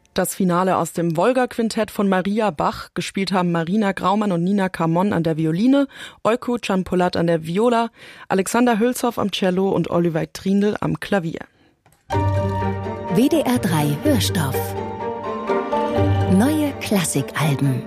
Das Finale aus dem Wolga-Quintett von Maria Bach. Gespielt haben Marina Graumann und Nina Camon an der Violine, Euko Can-Polat an der Viola, Alexander Hülshoff am Cello und Oliver Trindl am Klavier. WDR 3 Hörstoff. Neue Klassikalben.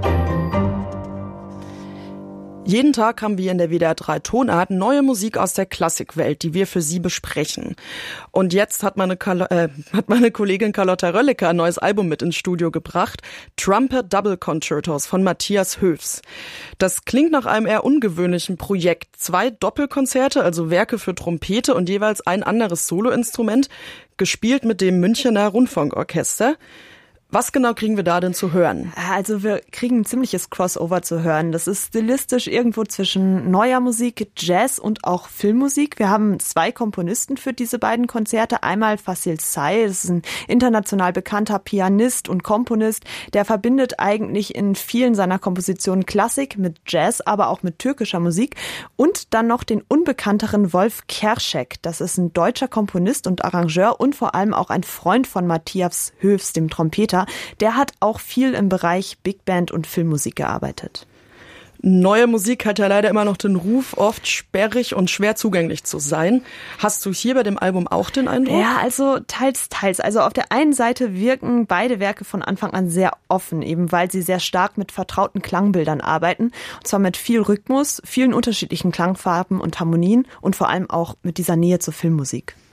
Jeden Tag haben wir in der WDR 3 Tonart neue Musik aus der Klassikwelt, die wir für Sie besprechen. Und jetzt hat meine Kollegin Carlotta Rölliker ein neues Album mit ins Studio gebracht, Trumpet Double Concertos von Matthias Höfs. Das klingt nach einem eher ungewöhnlichen Projekt. 2 Doppelkonzerte, also Werke für Trompete und jeweils ein anderes Soloinstrument, gespielt mit dem Münchener Rundfunkorchester. Was genau kriegen wir da denn zu hören? Also wir kriegen ein ziemliches Crossover zu hören. Das ist stilistisch irgendwo zwischen neuer Musik, Jazz und auch Filmmusik. Wir haben 2 Komponisten für diese beiden Konzerte. Einmal Fasil Say, das ist ein international bekannter Pianist und Komponist. Der verbindet eigentlich in vielen seiner Kompositionen Klassik mit Jazz, aber auch mit türkischer Musik. Und dann noch den unbekannteren Wolf Kerschek. Das ist ein deutscher Komponist und Arrangeur und vor allem auch ein Freund von Matthias Höfs, dem Trompeter. Der hat auch viel im Bereich Big Band und Filmmusik gearbeitet. Neue Musik hat ja leider immer noch den Ruf, oft sperrig und schwer zugänglich zu sein. Hast du hier bei dem Album auch den Eindruck? Ja, also teils. Also auf der einen Seite wirken beide Werke von Anfang an sehr offen, eben weil sie sehr stark mit vertrauten Klangbildern arbeiten. Und zwar mit viel Rhythmus, vielen unterschiedlichen Klangfarben und Harmonien und vor allem auch mit dieser Nähe zur Filmmusik.